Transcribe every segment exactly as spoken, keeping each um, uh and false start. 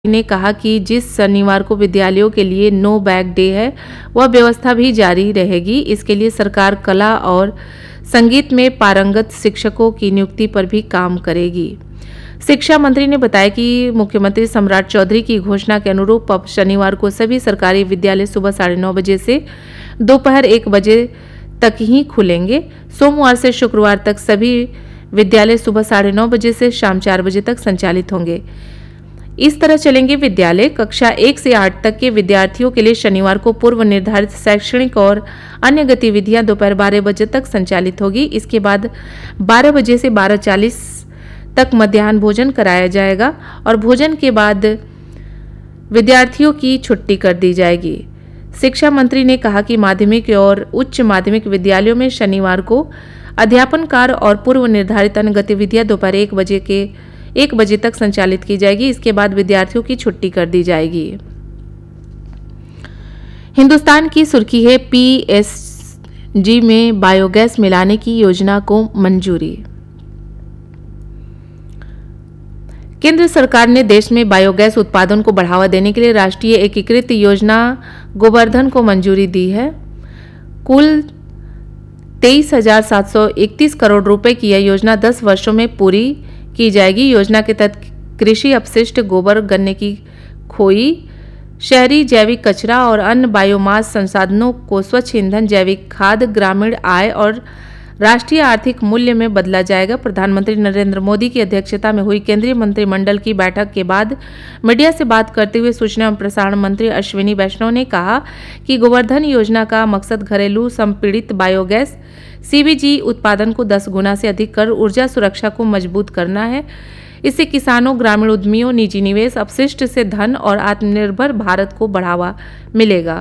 ने कहा कि जिस शनिवार को विद्यालयों के लिए नो बैग डे है, वह व्यवस्था भी जारी रहेगी। इसके लिए सरकार कला और संगीत में पारंगत शिक्षकों की नियुक्ति पर भी काम करेगी। शिक्षा मंत्री ने बताया कि मुख्यमंत्री सम्राट चौधरी की घोषणा के अनुरूप अब शनिवार को सभी सरकारी विद्यालय सुबह साढ़े नौ बजे से दोपहर एक बजे तक ही खुलेंगे। सोमवार से शुक्रवार तक सभी विद्यालय सुबह साढ़े नौ बजे से शाम चार बजे तक संचालित होंगे। इस तरह चलेंगे विद्यालय। कक्षा एक से आठ तक के विद्यार्थियों के लिए शनिवार को पूर्व निर्धारित शैक्षणिक और अन्य गतिविधियां दोपहर बारह बजे तक संचालित होगी। इसके बाद बारह बजे से बारह चालीस तक मध्याह्न भोजन कराया जाएगा और भोजन के बाद विद्यार्थियों की छुट्टी कर दी जाएगी। शिक्षा मंत्री ने कहा कि माध्यमिक और उच्च माध्यमिक विद्यालयों में शनिवार को अध्यापन कार्य और पूर्व निर्धारित अन्य गतिविधियां दोपहर एक बजे के एक बजे तक संचालित की जाएगी। इसके बाद विद्यार्थियों की छुट्टी कर दी जाएगी। हिंदुस्तान की सुर्खी है, पीएसजी में बायोगैस मिलाने की योजना को मंजूरी। केंद्र सरकार ने देश में बायोगैस उत्पादन को बढ़ावा देने के लिए राष्ट्रीय एकीकृत योजना गोवर्धन को मंजूरी दी है। कुल तेईस हजार सात सौ इकतीस करोड़ रुपए की यह योजना दस वर्षों में पूरी की जाएगी। योजना के तहत कृषि अपशिष्ट, गोबर, गन्ने की खोई, शहरी जैविक कचरा और अन्य बायोमास संसाधनों को स्वच्छ ईंधन, जैविक खाद, ग्रामीण आय और राष्ट्रीय आर्थिक मूल्य में बदला जाएगा। प्रधानमंत्री नरेंद्र मोदी की अध्यक्षता में हुई केंद्रीय मंत्रिमंडल की बैठक के बाद मीडिया से बात करते हुए सूचना एवं प्रसारण मंत्री अश्विनी वैष्णव ने कहा कि गोवर्धन योजना का मकसद घरेलू संपीड़ित बायोगैस सीबीजी उत्पादन को दस गुना से अधिक कर ऊर्जा सुरक्षा को मजबूत करना है। इससे किसानों, ग्रामीण उद्यमियों, निजी निवेश, अपशिष्ट से धन और आत्मनिर्भर भारत को बढ़ावा मिलेगा।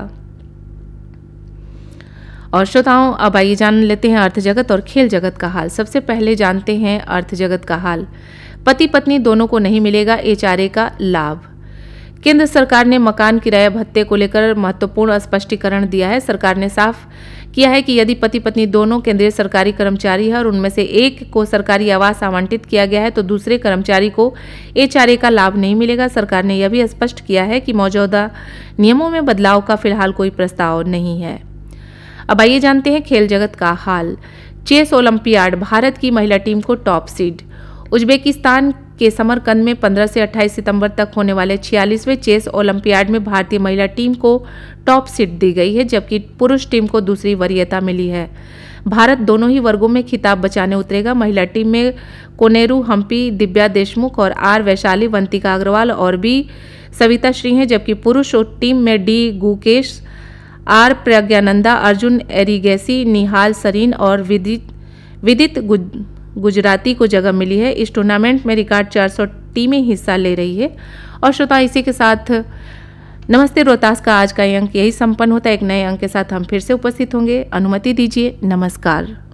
और श्रोताओं, अब आइए जान लेते हैं अर्थ जगत और खेल जगत का हाल। सबसे पहले जानते हैं अर्थ जगत का हाल। पति पत्नी दोनों को नहीं मिलेगा एचआरए का लाभ। केंद्र सरकार ने मकान किराया भत्ते को लेकर महत्वपूर्ण स्पष्टीकरण दिया है। सरकार ने साफ किया है कि यदि पति पत्नी दोनों केंद्रीय सरकारी कर्मचारी है और उनमें से एक को सरकारी आवास आवंटित किया गया है तो दूसरे कर्मचारी को एचआरए का लाभ नहीं मिलेगा। सरकार ने यह भी स्पष्ट किया है कि मौजूदा नियमों में बदलाव का फिलहाल कोई प्रस्ताव नहीं है। अब आइए जानते हैं खेल जगत का हाल। चेस ओलंपियाड, भारत की महिला टीम को टॉप सीड। उज्बेकिस्तान के समरकंद में पंद्रह से अट्ठाईस सितंबर तक होने वाले छियालीसवें चेस ओलंपियाड में भारतीय महिला टीम को टॉप सीड दी गई है, जबकि पुरुष टीम को दूसरी वरीयता मिली है। भारत दोनों ही वर्गों में खिताब बचाने उतरेगा। महिला टीम में कोनेरू हम्पी, दिव्या देशमुख और आर वैशाली, वंतिका अग्रवाल और बी सविता श्री हैं, जबकि पुरुष टीम में डी गुकेश, आर प्रज्ञानंदा, अर्जुन एरिगेसी, निहाल सरीन और विदित विदित गुज, गुजराती को जगह मिली है। इस टूर्नामेंट में रिकॉर्ड चार सौ टीमें हिस्सा ले रही है। और श्रोता, इसी के साथ नमस्ते रोहतास का आज का अंक यही संपन्न होता है। एक नए अंक के साथ हम फिर से उपस्थित होंगे। अनुमति दीजिए। नमस्कार।